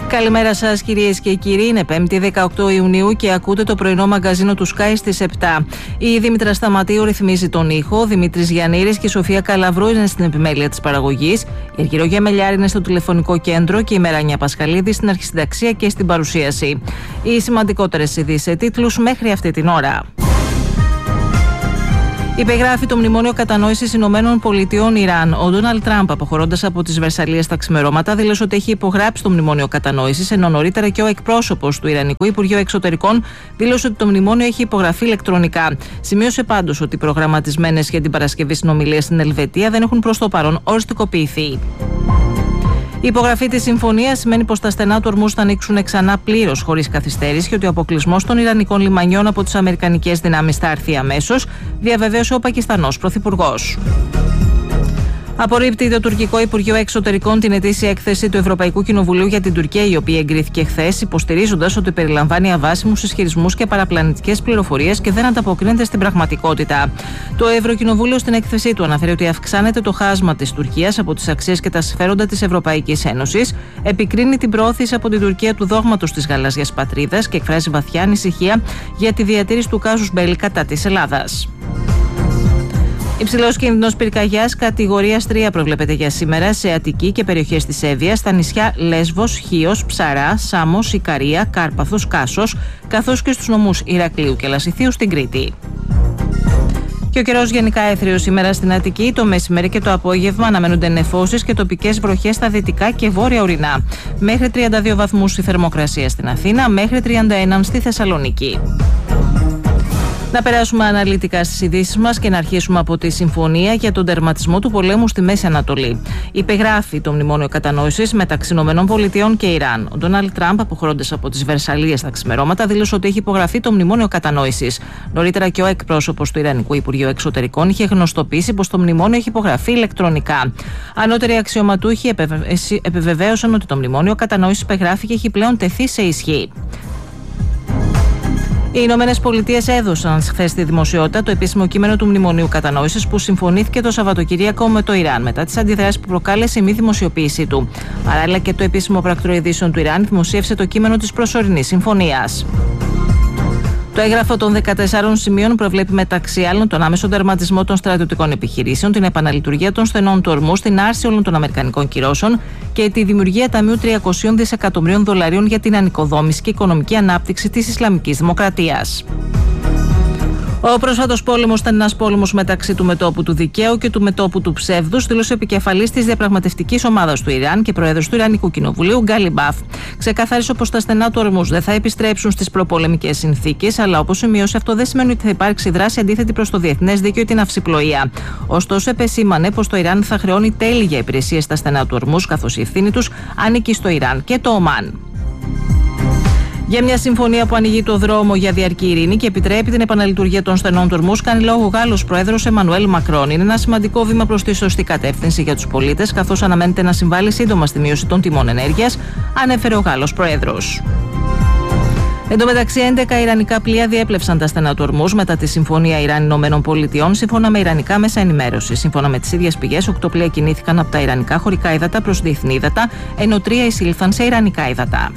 Καλημέρα σας κυρίες και κύριοι, είναι 5η 18 Ιουνίου και ακούτε το πρωινό μαγκαζίνο του Sky στις 7. Η Δήμητρα Σταματίου ρυθμίζει τον ήχο, Δημήτρης Γιαννήρης και η Σοφία Καλαβρού είναι στην επιμέλεια της παραγωγής, η Αργυρό Γεμελιάρη είναι στο τηλεφωνικό κέντρο και η Μεράνια Πασχαλίδη στην αρχισυνταξία και στην παρουσίαση. Οι σημαντικότερες ειδήσεις σε τίτλους μέχρι αυτή την ώρα. Υπεγράφει το Μνημόνιο Κατανόησης Ηνωμένων Πολιτειών Ιράν. Ο Ντόναλντ Τραμπ, αποχωρώντας από τις Βερσαλλίες τα ξημερώματα, δήλωσε ότι έχει υπογράψει το Μνημόνιο Κατανόησης, ενώ νωρίτερα και ο εκπρόσωπος του Ιρανικού Υπουργείου Εξωτερικών δήλωσε ότι το μνημόνιο έχει υπογραφεί ηλεκτρονικά. Σημείωσε πάντως ότι οι προγραμματισμένες για την Παρασκευή συνομιλίες στην Ελβετία δεν έχουν προς το παρόν οριστικοποιηθεί. Η υπογραφή της συμφωνίας σημαίνει πως τα στενά του ορμούς θα ανοίξουν ξανά πλήρως χωρίς καθυστέρηση και ότι ο αποκλεισμός των Ιρανικών λιμανιών από τις αμερικανικές δυνάμεις θα έρθει αμέσως, διαβεβαίωσε ο Πακιστανός πρωθυπουργός. Απορρίπτει το τουρκικό Υπουργείο Εξωτερικών την ετήσια έκθεση του Ευρωπαϊκού Κοινοβουλίου για την Τουρκία, η οποία εγκρίθηκε χθες, υποστηρίζοντας ότι περιλαμβάνει αβάσιμους ισχυρισμούς και παραπλανητικές πληροφορίες και δεν ανταποκρίνεται στην πραγματικότητα. Το Ευρωκοινοβούλιο στην έκθεσή του αναφέρει ότι αυξάνεται το χάσμα της Τουρκίας από τις αξίες και τα συμφέροντα της Ευρωπαϊκής Ένωσης, επικρίνει την προώθηση από την Τουρκία του δόγματος της γαλάζιας πατρίδας και εκφράζει βαθιά ανησυχία για τη διατήρηση του κάζους μπέλι κατά της Ελλάδας. Υψηλός κίνδυνος πυρκαγιάς κατηγορίας 3 προβλέπεται για σήμερα σε Αττική και περιοχές της Εύβοιας, στα νησιά Λέσβος, Χίος, Ψαρά, Σάμος, Ικαρία, Κάρπαθος, Κάσος, καθώς και στους νομούς Ηρακλείου και Λασιθίου στην Κρήτη. Και ο καιρός γενικά έθριος σήμερα στην Αττική. Το μεσημέρι και το απόγευμα αναμένονται νεφώσεις και τοπικές βροχές στα δυτικά και βόρεια ορεινά. Μέχρι 32 βαθμούς η θερμοκρασία στην Αθήνα, μέχρι 31 στη Θεσσαλονίκη. Να περάσουμε αναλυτικά στις ειδήσεις μας και να αρχίσουμε από τη συμφωνία για τον τερματισμό του πολέμου στη Μέση Ανατολή. Υπεγράφει το Μνημόνιο Κατανόησης μεταξύ ΗΠΑ και Ιράν. Ο Ντόναλντ Τραμπ, αποχωρώντας από τις Βερσαλλίες τα ξημερώματα, δήλωσε ότι έχει υπογραφεί το Μνημόνιο Κατανόησης. Νωρίτερα και ο εκπρόσωπος του Ιρανικού Υπουργείου Εξωτερικών είχε γνωστοποιήσει πως το μνημόνιο έχει υπογραφεί ηλεκτρονικά. Ανώτεροι αξιωματούχοι επιβεβαίωσαν ότι το Μνημόνιο Κατανόησης υπεγράφει και έχει πλέον τεθεί σε ισχύ. Οι Ηνωμένες Πολιτείες έδωσαν χθες στη δημοσιότητα το επίσημο κείμενο του Μνημονίου Κατανόησης που συμφωνήθηκε το Σαββατοκυριακό με το Ιράν μετά τις αντιδράσεις που προκάλεσε η μη δημοσιοποίησή του. Παράλληλα και το επίσημο πράκτορο ειδήσεων του Ιράν δημοσίευσε το κείμενο της προσωρινής συμφωνίας. Το έγγραφο των 14 σημείων προβλέπει μεταξύ άλλων τον άμεσο τερματισμό των στρατιωτικών επιχειρήσεων, την επαναλειτουργία των στενών του ορμού, την άρση όλων των αμερικανικών κυρώσεων και τη δημιουργία ταμείου $300 δισεκατομμυρίων για την ανοικοδόμηση και οικονομική ανάπτυξη της Ισλαμικής Δημοκρατίας. Ο πρόσφατος πόλεμος ήταν ένας πόλεμος μεταξύ του μετώπου του δικαίου και του μετώπου του ψεύδους, δήλωσε ο επικεφαλής της διαπραγματευτικής ομάδας του Ιράν και πρόεδρος του Ιρανικού Κοινοβουλίου, Γκάλιμπαφ. Ξεκαθάρισε πως τα στενά του ορμούς δεν θα επιστρέψουν στις προπολεμικές συνθήκες, αλλά όπως σημείωσε, αυτό δεν σημαίνει ότι θα υπάρξει δράση αντίθετη προς το διεθνές δίκαιο ή την αυσιπλοεία. Ωστόσο, επεσήμανε πως το Ιράν θα χρεώνει τέλη για υπηρεσίες στα στενά του ορμούς, καθώς η ευθύνη τους ανήκει στο Ιράν και το Ομάν. Για μια συμφωνία που ανοίγει το δρόμο για διαρκή ειρήνη και επιτρέπει την επαναλειτουργία των στενών του ορμούς, κάνει λόγο ο Γάλλος Πρόεδρος Εμμανουέλ Μακρόν. Είναι ένα σημαντικό βήμα προς τη σωστή κατεύθυνση για τους πολίτες, καθώς αναμένεται να συμβάλλει σύντομα στη μείωση των τιμών ενέργειας, ανέφερε ο Γάλλος Πρόεδρος. Εν τω μεταξύ, 11 ιρανικά πλοία διέπλευσαν τα στενά του ορμούς μετά τη συμφωνία Ιράν-ΗΠΑ, σύμφωνα με ιρανικά μέσα ενημέρωσης. Σύμφωνα με τις ίδιες πηγές, 8 πλοία κινήθηκαν από τα ιρανικά χωρικά ύδατα προς διεθνή ύδατα, ενώ 3 εισήλθαν σε ιρανικά ύδατα.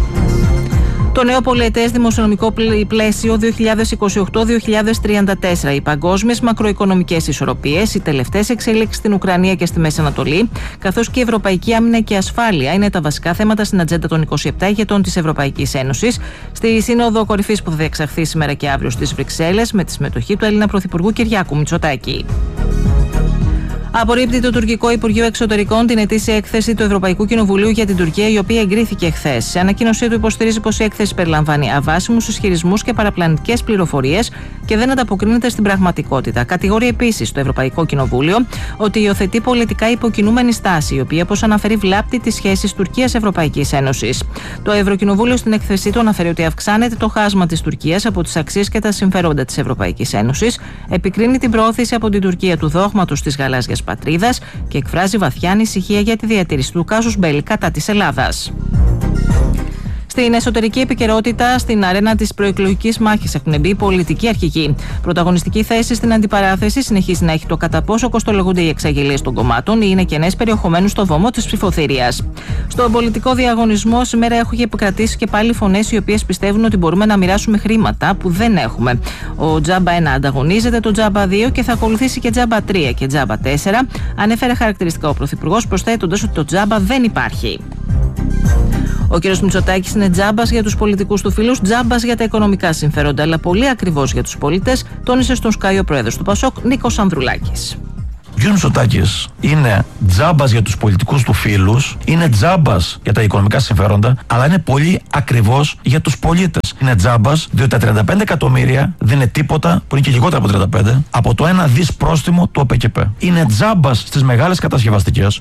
Το νέο πολυετές δημοσιονομικό πλαίσιο 2028-2034, οι παγκόσμιες μακροοικονομικές ισορροπίες, οι τελευταίες εξέλιξεις στην Ουκρανία και στη Μέση Ανατολή, καθώς και η ευρωπαϊκή άμυνα και ασφάλεια είναι τα βασικά θέματα στην ατζέντα των 27 ηγετών της Ευρωπαϊκής Ένωσης, στη Σύνοδο Κορυφής που θα διεξαχθεί σήμερα και αύριο στις Βρυξέλλες, με τη συμμετοχή του Έλληνα Πρωθυπουργού Κυριάκου Μητσοτάκη. Απορρίπτει το τουρκικό Υπουργείο Εξωτερικών την ετήσια έκθεση του Ευρωπαϊκού Κοινοβουλίου για την Τουρκία, η οποία εγκρίθηκε χθες. Σε ανακοίνωσή του υποστηρίζει πως η έκθεση περιλαμβάνει αβάσιμους ισχυρισμούς και παραπλανητικές πληροφορίες και δεν ανταποκρίνεται στην πραγματικότητα. Κατηγορεί επίσης το Ευρωπαϊκό Κοινοβούλιο ότι υιοθετεί πολιτικά υποκινούμενη στάση, η οποία, όπως αναφέρει, βλάπτει τις σχέσεις Τουρκίας-Ευρωπαϊκής Ένωσης. Το Ευρωκοινοβούλιο στην έκθεσή του αναφέρει ότι αυξάνεται το χάσμα της Τουρκίας από τις αξίες και τα συμφέροντα της Ευρωπαϊκής Ένωσης, επικρίνει την προώθηση από την Τουρκία του δόγματος της γαλάζιας πατρίδας και εκφράζει βαθιά ανησυχία για τη διατήρηση του κάζους μπέλι κατά της Ελλάδας. Στην εσωτερική επικαιρότητα, στην αρένα της προεκλογικής μάχης έχουν μπει πολιτικοί αρχηγοί. Πρωταγωνιστική θέση στην αντιπαράθεση συνεχίζει να έχει το κατά πόσο κοστολογούνται οι εξαγγελίες των κομμάτων ή είναι κενές περιεχομένου στο βωμό της ψηφοθυρίας. Στον πολιτικό διαγωνισμό σήμερα έχουν επικρατήσει και πάλι φωνές οι οποίες πιστεύουν ότι μπορούμε να μοιράσουμε χρήματα που δεν έχουμε. Ο Τζάμπα 1 ανταγωνίζεται το Τζάμπα 2 και θα ακολουθήσει και Τζάμπα 3 και Τζάμπα 4. Ανέφερε χαρακτηριστικά ο Πρωθυπουργός, προσθέτοντας ότι το Τζάμπα δεν υπάρχει. Ο κ. Μητσοτάκης είναι τζάμπας για τους πολιτικούς του φίλους, τζάμπας για τα οικονομικά συμφέροντα, αλλά πολύ ακριβώς για τους πολίτες, τόνισε στον Sky ο πρόεδρος του Πασόκ, Νίκος Ανδρουλάκης. Ο κ. Μητσοτάκης είναι τζάμπας για τους πολιτικούς του φίλους, είναι τζάμπας για τα οικονομικά συμφέροντα, αλλά είναι πολύ ακριβώς για τους πολίτες. Είναι τζάμπας διότι τα 35 εκατομμύρια δεν είναι τίποτα, που είναι και λιγότερα από 35, από το 1 δις πρόστιμο του ΟΠΕΚΕΠ. Είναι τζάμπας στις μεγάλες κατασκευαστικές.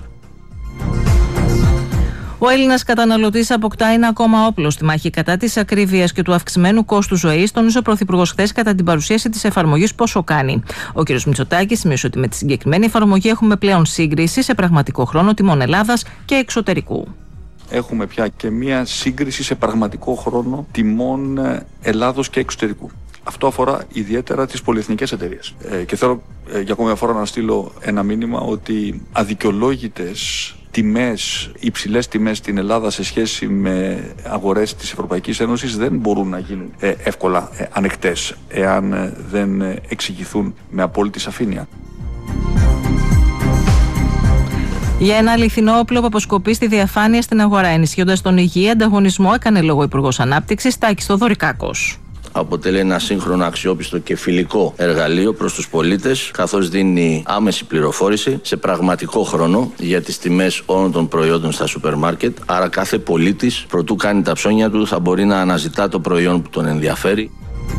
Ο Έλληνας καταναλωτής αποκτά ένα ακόμα όπλο στη μάχη κατά της ακρίβειας και του αυξημένου κόστου ζωής, τόνισε ο Πρωθυπουργός χθες κατά την παρουσίαση της εφαρμογής Πόσο κάνει. Ο κ. Μητσοτάκης σημείωσε ότι με τη συγκεκριμένη εφαρμογή έχουμε πλέον σύγκριση σε πραγματικό χρόνο τιμών Ελλάδας και εξωτερικού. Έχουμε πια και μία σύγκριση σε πραγματικό χρόνο τιμών Ελλάδος και εξωτερικού. Αυτό αφορά ιδιαίτερα τις πολυεθνικές εταιρείες. Και θέλω για ακόμη μια φορά να στείλω ένα μήνυμα ότι αδικαιολόγητες τιμές, υψηλές τιμές στην Ελλάδα σε σχέση με αγορές της Ευρωπαϊκής Ένωσης δεν μπορούν να γίνουν εύκολα ανεκτές εάν δεν εξηγηθούν με απόλυτη σαφήνεια. Για ένα αληθινό όπλο που αποσκοπεί στη διαφάνεια στην αγορά, ενισχύοντας τον υγιή ανταγωνισμό, έκανε λόγο ο Υπουργός Ανάπτυξης Τάκης Θοδωρικάκος. Αποτελεί ένα σύγχρονο, αξιόπιστο και φιλικό εργαλείο προς τους πολίτες, καθώς δίνει άμεση πληροφόρηση σε πραγματικό χρόνο για τις τιμές όλων των προϊόντων στα σούπερ μάρκετ. Άρα κάθε πολίτης, προτού κάνει τα ψώνια του, θα μπορεί να αναζητά το προϊόν που τον ενδιαφέρει.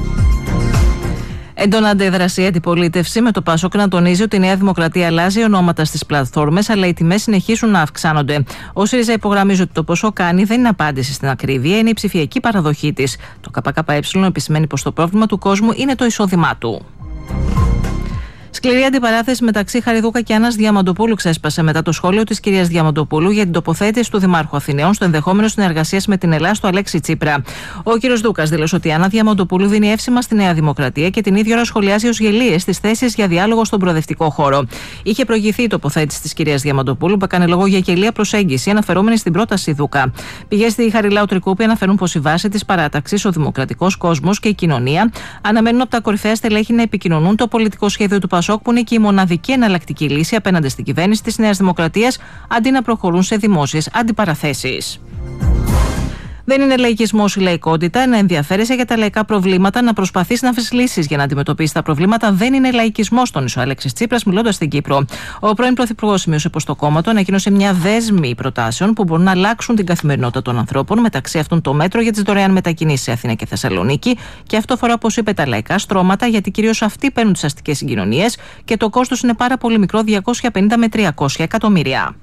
Έντονα αντέδραση η αντιπολίτευση, με το Πασόκ να τονίζει ότι η Νέα Δημοκρατία αλλάζει ονόματα στις πλατφόρμες, αλλά οι τιμές συνεχίζουν να αυξάνονται. Ο ΣΥΡΙΖΑ υπογραμμίζει ότι το Πόσο κάνει δεν είναι απάντηση στην ακρίβεια, είναι η ψηφιακή παραδοχή της. Το ΚΚΕ επισημαίνει πως το πρόβλημα του κόσμου είναι το εισόδημά του. Σκληρή αντιπαράθεση μεταξύ Χαριδούκα και Άννας Διαμαντοπούλου ξέσπασε μετά το σχόλιο της κυρίας Διαμαντοπούλου για την τοποθέτηση του Δημάρχου Αθηναίων στο ενδεχόμενο συνεργασίας με την Ελλάδα στο Αλέξη Τσίπρα. Ο κύριος Δούκας δήλωσε ότι η Άννα Διαμαντοπούλου δίνει εύσημα στη Νέα Δημοκρατία και την ίδια ώρα σχολιάζει ως γελίες τις θέσεις για διάλογο στον προοδευτικό χώρο. Είχε προηγηθεί η τοποθέτηση της κυρίας Διαμαντοπούλου που έκανε λόγο για γελία προσέγγιση αναφερόμενη στην πρόταση Δούκα. Πηγές στη Χαριλάου Τρικούπη αναφέρουν πως η βάση της παράταξης, ο δημοκρατικός κόσμος και η κοινωνία αναμένουν από τα κορυφαία στελέχη να επικοινωνούν το πολιτικό σχέδιο του Πασόκ, που είναι και η μοναδική εναλλακτική λύση απέναντι στην κυβέρνηση της Νέας Δημοκρατίας, αντί να προχωρούν σε δημόσιες αντιπαραθέσεις. Δεν είναι λαϊκισμός η λαϊκότητα, να ενδιαφέρεσαι για τα λαϊκά προβλήματα, να προσπαθείς να βρεις λύσεις για να αντιμετωπίσεις τα προβλήματα. Δεν είναι λαϊκισμός, τόνισε ο Αλέξης Τσίπρας μιλώντας στην Κύπρο. Ο πρώην Πρωθυπουργός σημείωσε πως το κόμμα του ανακοίνωσε μια δέσμη προτάσεων που μπορούν να αλλάξουν την καθημερινότητα των ανθρώπων, μεταξύ αυτών το μέτρο για τις δωρεάν μετακινήσεις σε Αθήνα και Θεσσαλονίκη. Και αυτό αφορά, όπως είπε, τα λαϊκά στρώματα, γιατί κυρίως αυτοί παίρνουν τις αστικές συγκοινωνίες και το κόστος είναι πάρα πολύ μικρό, 250 με 300 εκατομμύρια.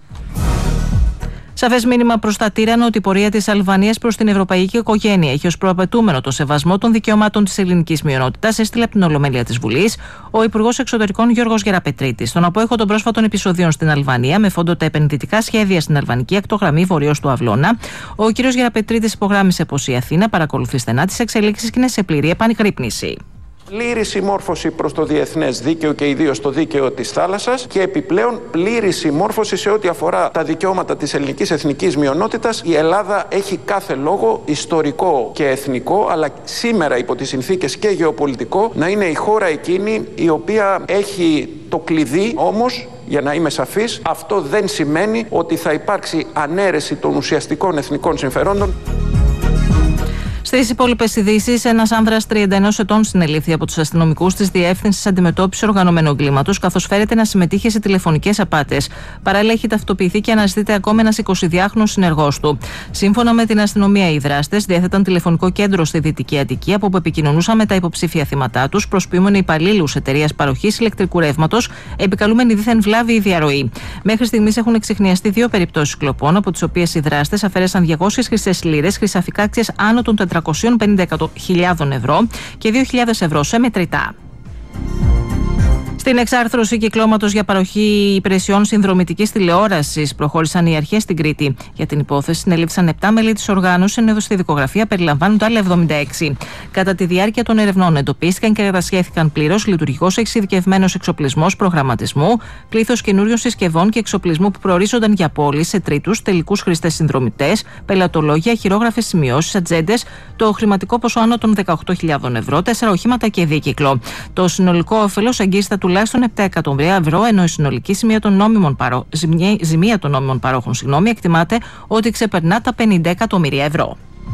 Σαφές μήνυμα προς τα τύρανα ότι η πορεία της Αλβανίας προς την ευρωπαϊκή οικογένεια έχει ως προαπαιτούμενο το σεβασμό των δικαιωμάτων της ελληνικής μειονότητας, έστειλε από την Ολομέλεια της Βουλής ο Υπουργός Εξωτερικών Γιώργος Γεραπετρίτης. Στον απόϊχο των πρόσφατων επεισοδίων στην Αλβανία, με φόντο τα επενδυτικά σχέδια στην αλβανική ακτογραμμή βορείως του Αυλώνα, ο κ. Γεραπετρίτης υπογράμμισε πως η Αθήνα παρακολουθεί στενά τις εξελίξεις και είναι σε πλήρη επανεκρύπνηση. Πλήρη συμμόρφωση προς το διεθνές δίκαιο και ιδίως το δίκαιο της θάλασσας και επιπλέον πλήρη συμμόρφωση σε ό,τι αφορά τα δικαιώματα της ελληνικής εθνικής μειονότητας. Η Ελλάδα έχει κάθε λόγο ιστορικό και εθνικό, αλλά σήμερα υπό τις συνθήκες και γεωπολιτικό, να είναι η χώρα εκείνη η οποία έχει το κλειδί. Όμως, για να είμαι σαφής, αυτό δεν σημαίνει ότι θα υπάρξει ανέρεση των ουσιαστικών εθνικών συμφερόντων. Στις υπόλοιπες ειδήσεις, ένας άνδρας 31 ετών συνελήφθη από τους αστυνομικούς της Διεύθυνσης Αντιμετώπισης Οργανωμένου Εγκλήματος, καθώς φέρεται να συμμετείχε σε τηλεφωνικές απάτες. Παράλληλα, έχει ταυτοποιηθεί και αναζητείται ακόμα ένας 22χρονος συνεργός του. Σύμφωνα με την αστυνομία, οι δράστες διέθεταν τηλεφωνικό κέντρο στη Δυτική Αττική, από όπου επικοινωνούσαν με τα υποψήφια θύματά τους, προσποιούμενοι υπαλλήλους εταιρείας παροχής ηλεκτρικού ρεύματος, επικαλούμενοι δίθεν βλάβη ή διαρροή. Μέχρι στιγμής έχουν εξιχνιαστεί 2 περιπτώσεις κλοπών, από τις οποίες οι δράστες αφαίρεσαν 200 χρυσές λίρες, χρυσαφικά αξίας άνω των 450.000 ευρώ και 2.000 ευρώ σε μετρητά. Στην εξάρθρωση κυκλώματος για παροχή υπηρεσιών συνδρομητικής τηλεόρασης προχώρησαν οι αρχές στην Κρήτη. Για την υπόθεση συνελήφθησαν 7 μέλη της οργάνωσης, ενώ στη δικογραφία περιλαμβάνονται άλλα 76. Κατά τη διάρκεια των ερευνών εντοπίστηκαν και κατασχέθηκαν πλήρως λειτουργικός εξειδικευμένος εξοπλισμός προγραμματισμού, πλήθος καινούριων συσκευών και εξοπλισμού που προορίζονταν για πώληση σε τρίτους, τελικούς χρηστές συνδρομητές, πελατολόγια, χειρόγραφες σημειώσεις, ατζέντες, το χρηματικό ποσό άνω των 18.000 ευρώ, 4 οχήματα και δίκυκλο. Το συνολικό όφελος αγγίζει τουλάχιστον 7 εκατομμύρια ευρώ, ενώ η συνολική ζημία των νόμιμων παρόχων εκτιμάται ότι ξεπερνά τα 50 εκατομμύρια ευρώ.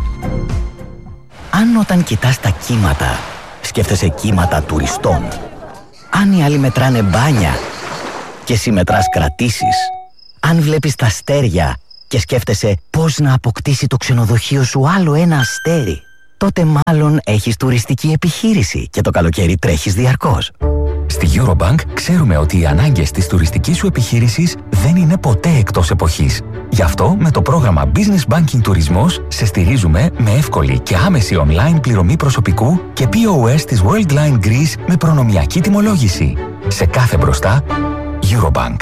Αν όταν κοιτάς τα κύματα, σκέφτεσαι κύματα τουριστών, αν οι άλλοι μετράνε μπάνια και εσύ μετράς κρατήσεις, αν βλέπεις τα αστέρια και σκέφτεσαι πώς να αποκτήσει το ξενοδοχείο σου άλλο ένα αστέρι, τότε μάλλον έχεις τουριστική επιχείρηση και το καλοκαίρι τρέχεις διαρκώς. Στη Eurobank ξέρουμε ότι οι ανάγκες της τουριστικής σου επιχείρησης δεν είναι ποτέ εκτός εποχής. Γι' αυτό με το πρόγραμμα Business Banking Τουρισμός σε στηρίζουμε με εύκολη και άμεση online πληρωμή προσωπικού και POS της Worldline Greece με προνομιακή τιμολόγηση. Σε κάθε μπροστά, Eurobank.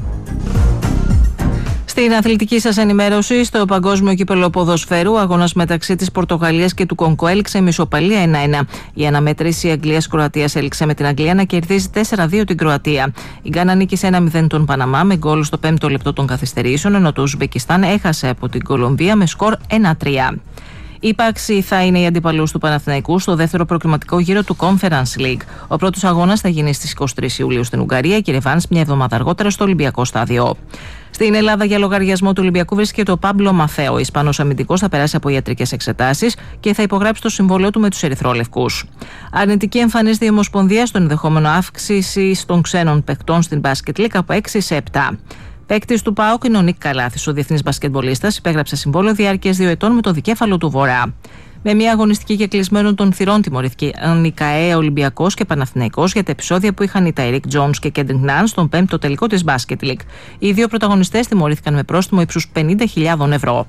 Στην αθλητική σας ενημέρωση, στο Παγκόσμιο Κύπελλο Ποδοσφαίρου, ο αγώνας μεταξύ της Πορτογαλίας και του Κονγκό έληξε με ισοπαλία 1-1. Η αναμέτρηση Αγγλίας-Κροατίας έληξε με την Αγγλία να κερδίζει 4-2 την Κροατία. Η Γκάνα νίκησε 1-0 τον Παναμά με γκολ στο 5ο λεπτό των καθυστερήσεων, ενώ το Ουσμπεκιστάν έχασε από την Κολομβία με σκορ 1-3. Η Πάξη θα είναι η αντιπαλούς του Παναθηναϊκού στο δεύτερο προκριματικό γύρο του Conference League. Ο πρώτος αγώνας θα γίνει στις 23 Ιουλίου στην Ουγγαρία και η ρεβάνς μια εβδομάδα αργότερα στο Ολυμπιακό Στάδιο. Στην Ελλάδα, για λογαριασμό του Ολυμπιακού βρίσκεται ο Πάμπλο Μαθαίο. Ο Ισπανός αμυντικός θα περάσει από ιατρικές εξετάσεις και θα υπογράψει το συμβόλαιο του με τους Ερυθρόλευκους. Αρνητική εμφανίζεται η Ομοσπονδία στον ενδεχόμενο αύξηση των ξένων παικτών στην Basket League από 6 σε 7. Παίκτης του ΠΑΟΚ είναι ο Νίκ Καλάθης, ο διεθνής μπασκετμπολίστας, υπέγραψε συμβόλαιο διάρκειας 2 ετών με το δικέφαλο του Βορρά. Με μια αγωνιστική και κλεισμένων των θυρών τιμωρήθηκαν η ΚΑΕ, Ολυμπιακός και Παναθηναϊκός για τα επεισόδια που είχαν οι Ταϊρίκ Jones και Κέντρινγκ Ναν στον 5ο τελικό της Basket League. Οι δύο πρωταγωνιστές τιμωρήθηκαν με πρόστιμο ύψους 50.000 ευρώ.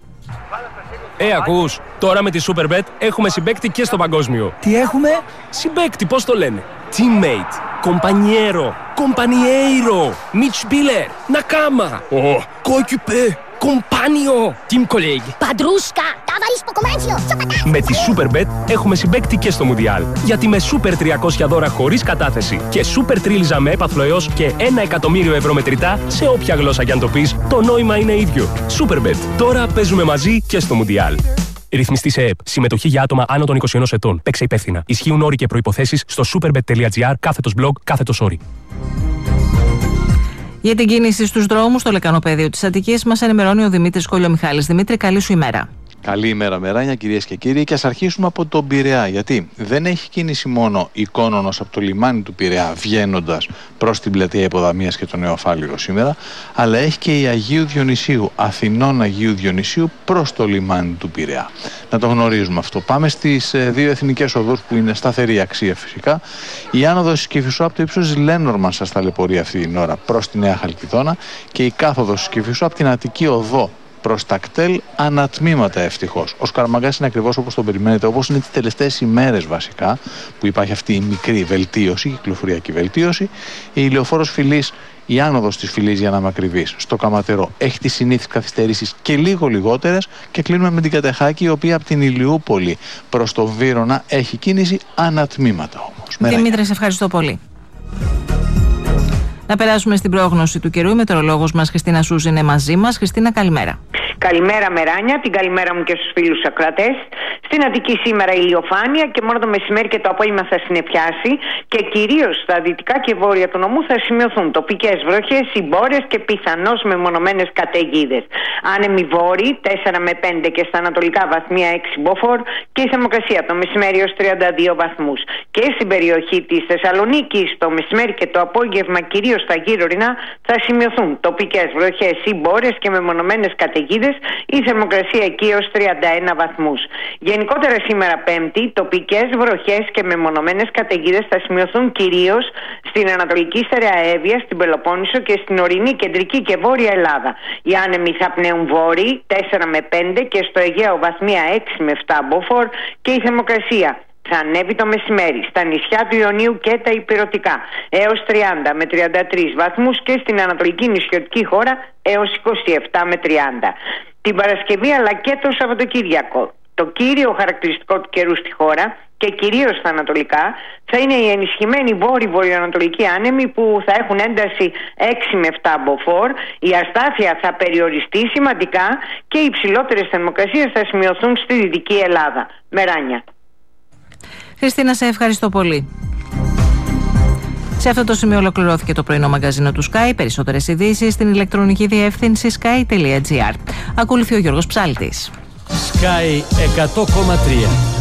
Ακούς, τώρα με τη Superbet έχουμε συμπαίκτη και στο παγκόσμιο. Τι έχουμε? Συμπαίκτη, πώς το λένε? Teammate, compañero, compañeiro, Mitspieler, Nakama, coéquipier, compagno, team colleague. Padrusca, ταβαλείς στο κομμάτσιο. Με τη Superbet έχουμε συμπαίκτη και στο Μουντιάλ. Γιατί με Super 300 δώρα χωρίς κατάθεση και Super Τρίλιζα με έπαθλο έως και 1 εκατομμύριο ευρώ μετρητά σε όποια γλώσσα κι αν το πεις, το νόημα είναι ίδιο. Superbet. Τώρα παίζουμε μαζί και στο Μουντιάλ. Ρυθμιστή σε ΕΠ. Συμμετοχή για άτομα άνω των 21 ετών. Παίξε υπεύθυνα. Ισχύουν όροι και προϋποθέσεις στο superbet.gr/blog/όροι. Για την κίνηση στους δρόμους στο λεκανοπέδιο της Αττικής μας ενημερώνει ο Δημήτρης Κολιομιχάλης. Δημήτρη, καλή σου ημέρα. Καλημέρα Μεράνια, κυρίες και κύριοι, και ας αρχίσουμε από τον Πειραιά, γιατί δεν έχει κίνηση μόνο η Κόνονος από το λιμάνι του Πειραιά βγαίνοντας προς την πλατεία Υποδαμίας και τον Νεοφάλιρο σήμερα, αλλά έχει και η Αγίου Διονυσίου, Αθηνών Αγίου Διονυσίου προς το λιμάνι του Πειραιά. Να το γνωρίζουμε αυτό. Πάμε στις δύο εθνικές οδούς που είναι σταθερή αξία φυσικά. Η άνοδος της Κηφισού από το ύψος της Λένορμαν σας ταλαιπωρεί αυτή την ώρα προς τη Νέα Χαλκιδόνα και η κάθοδος της Κηφισού από την Αττική Οδό προς τα κτέλ ανατμήματα ευτυχώς. Ο Σκαραμαγκάς είναι ακριβώς όπως τον περιμένετε, όπως είναι τις τελευταίες ημέρες βασικά, που υπάρχει αυτή η μικρή βελτίωση, κυκλοφοριακή βελτίωση. Η ηλιοφόρος Φυλής, η άνοδος της Φυλής για να είμαι ακριβής, στο Καματερό έχει τις συνήθεις καθυστερήσεις και λίγο λιγότερες, και κλείνουμε με την Κατεχάκη, η οποία από την Ηλιούπολη προς το Βύρωνα έχει κίνηση ανατμήματα όμως. Δημήτρη, σε ευχαριστώ πολύ. Να περάσουμε στην πρόγνωση του καιρού. Η μετεωρολόγος μας Χριστίνα Σούζη είναι μαζί μας. Χριστίνα, καλημέρα. Καλημέρα Μεράνια, την καλημέρα μου και στους φίλους ακροατές. Στην Αττική σήμερα ηλιοφάνεια και μόνο το μεσημέρι και το απόγευμα θα συννεφιάσει και κυρίως στα δυτικά και βόρεια του νομού θα σημειωθούν τοπικές βροχές, συμπόρες και πιθανώς μεμονωμένες καταιγίδες. Άνεμοι βόρειοι 4 με 5 και στα ανατολικά βαθμία 6 μποφόρ και η θερμοκρασία το μεσημέρι ως 32 βαθμούς. Και στην περιοχή της Θεσσαλονίκης το μεσημέρι και το απόγευμα κυρίως στα γύρω-ορεινά θα σημειωθούν τοπικές βροχές, συμπόρες και μεμονωμένες καταιγίδες. Η θερμοκρασία εκεί ως 31 βαθμούς. Γενικότερα σήμερα Πέμπτη, τοπικές βροχές και μεμονωμένες καταιγίδες θα σημειωθούν κυρίως στην Ανατολική Στερεαέβεια, στην Πελοπόννησο και στην ορεινή, κεντρική και βόρεια Ελλάδα. Οι άνεμοι θα πνέουν βόρειοι 4 με 5 και στο Αιγαίο βαθμία 6 με 7 μποφόρ και η θερμοκρασία Θα ανέβει το μεσημέρι στα νησιά του Ιωνίου και τα ηπειρωτικά έως 30 με 33 βαθμούς και στην ανατολική νησιωτική χώρα έως 27 με 30. Την Παρασκευή αλλά και το Σαββατοκύριακο, το κύριο χαρακτηριστικό του καιρού στη χώρα και κυρίως στα ανατολικά θα είναι οι ενισχυμένοι βόρειο-βορειοανατολικοί άνεμοι που θα έχουν ένταση 6 με 7 μποφόρ. Η αστάθεια θα περιοριστεί σημαντικά και οι υψηλότερες θερμοκρασίες θα σημειωθούν στη Δυτική Ελλάδα. Μεράνια. Χριστίνα, σε ευχαριστώ πολύ. Σε αυτό το σημείο ολοκληρώθηκε το πρωινό μαγκαζίνο του Sky. Περισσότερες ειδήσεις στην ηλεκτρονική διεύθυνση sky.gr. Ακολουθεί ο Γιώργος Ψάλτης. Sky 100,3.